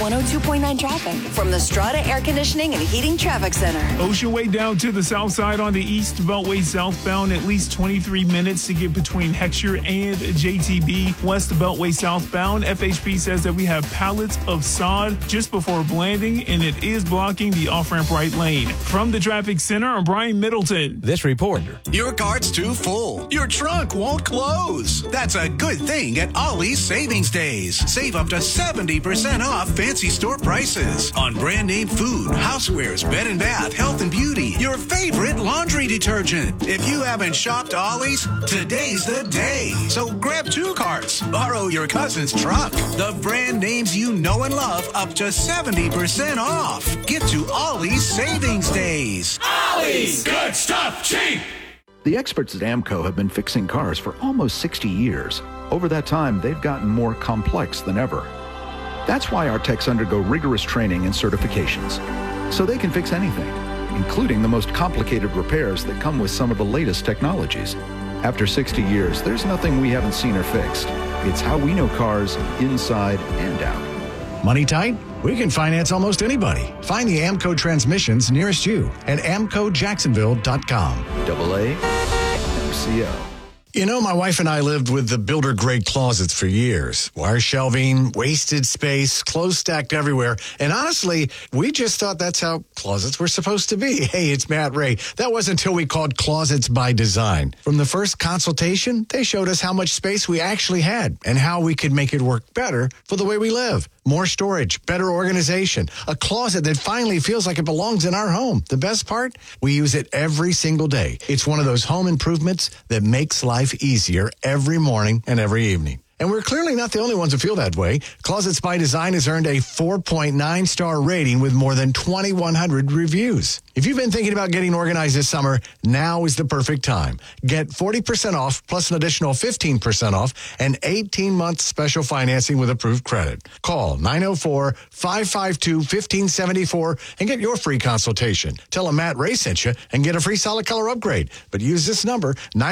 102.9 traffic from the Strata Air Conditioning and Heating Traffic Center. Ocean Way down to the south side on the East Beltway southbound, at least 23 minutes to get between Heckscher and JTB. West Beltway southbound, FHP says that we have pallets of sod just before Blanding, and it is blocking the off-ramp right lane. From the Traffic Center, I'm Brian Middleton. This report. Your cart's too full. Your trunk won't close. That's a good thing at Ollie's Savings Days. Save up to 70% off fancy store prices on brand name food, housewares, bed and bath, health and beauty, your favorite laundry detergent. If you haven't shopped Ollie's, today's the day. So grab 2 carts. Borrow your cousin's truck. The brand names you know and love up to 70% off. Get to Ollie's Savings Days. Ollie's, good stuff, cheap. The experts at AMCO have been fixing cars for almost 60 years. Over that time, they've gotten more complex than ever. That's why our techs undergo rigorous training and certifications, so they can fix anything, including the most complicated repairs that come with some of the latest technologies. After 60 years, there's nothing we haven't seen or fixed. It's how we know cars inside and out. Money tight? We can finance almost anybody. Find the AMCO transmissions nearest you at amcojacksonville.com. AA MCO. You know, my wife and I lived with the builder-grade closets for years. Wire shelving, wasted space, clothes stacked everywhere. And honestly, we just thought that's how closets were supposed to be. Hey, it's Matt Ray. That wasn't until we called Closets by Design. From the first consultation, they showed us how much space we actually had and how we could make it work better for the way we live. More storage, better organization, a closet that finally feels like it belongs in our home. The best part? We use it every single day. It's one of those home improvements that makes life easier every morning and every evening. And we're clearly not the only ones who feel that way. Closets by Design has earned a 4.9-star rating with more than 2,100 reviews. If you've been thinking about getting organized this summer, now is the perfect time. Get 40% off plus an additional 15% off and 18-month special financing with approved credit. Call 904-552-1574 and get your free consultation. Tell them Matt Ray sent you and get a free solid color upgrade. But use this number,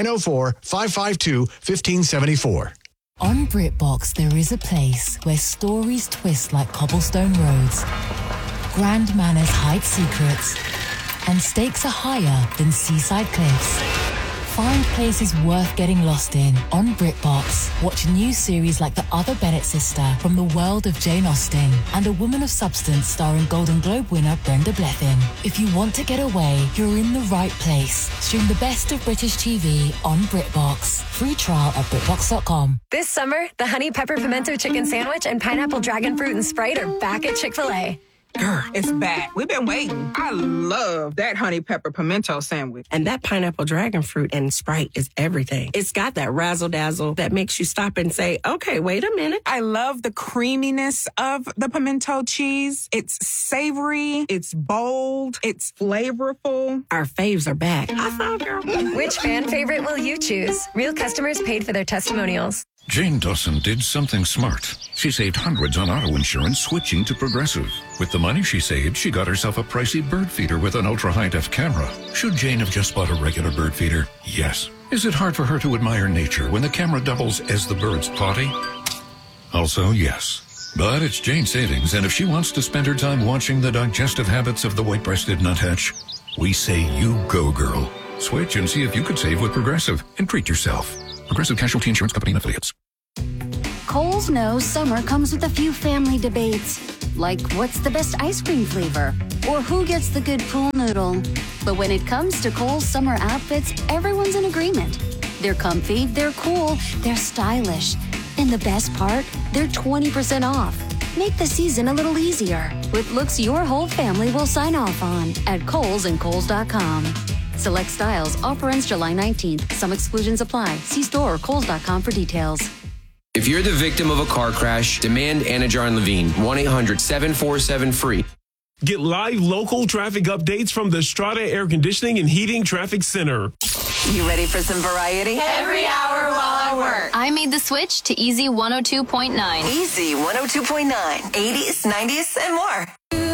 904-552-1574. On BritBox, there is a place where stories twist like cobblestone roads, grand manners hide secrets, and stakes are higher than seaside cliffs. Find places worth getting lost in on BritBox. Watch new series like The Other Bennett Sister from the world of Jane Austen and A Woman of Substance starring Golden Globe winner Brenda Blethyn. If you want to get away, you're in the right place. Stream the best of British TV on BritBox. Free trial at BritBox.com. This summer, the Honey Pepper Pimento Chicken Sandwich and Pineapple Dragon Fruit and Sprite are back at Chick-fil-A. Girl, it's back. We've been waiting. I love that honey pepper pimento sandwich. And that pineapple dragon fruit and Sprite is everything. It's got that razzle-dazzle that makes you stop and say, okay, wait a minute. I love the creaminess of the pimento cheese. It's savory. It's bold. It's flavorful. Our faves are back. I found her. Which fan favorite will you choose? Real customers paid for their testimonials. Jane Dawson did something smart. She saved hundreds on auto insurance switching to Progressive. With the money she saved, she got herself a pricey bird feeder with an ultra-high-def camera. Should Jane have just bought a regular bird feeder? Yes. Is it hard for her to admire nature when the camera doubles as the bird's potty? Also, yes. But it's Jane's savings, and if she wants to spend her time watching the digestive habits of the white-breasted nuthatch, we say you go, girl. Switch and see if you could save with Progressive and treat yourself. Progressive Casualty Insurance Company and Affiliates. Kohl's knows summer comes with a few family debates, like what's the best ice cream flavor, or who gets the good pool noodle. But when it comes to Kohl's summer outfits, everyone's in agreement. They're comfy, they're cool, they're stylish. And the best part, they're 20% off. Make the season a little easier with looks your whole family will sign off on at Kohl's and Kohl's.com. Select styles. Offer ends July 19th. Some exclusions apply. See store or Kohl's.com for details. If you're the victim of a car crash, demand Anna Jar Levine. 1-800-747-FREE. Get live local traffic updates from the Strata Air Conditioning and Heating Traffic Center. You ready for some variety? Every hour while I work. I made the switch to Easy 102.9. Easy 102.9. 80s, 90s, and more.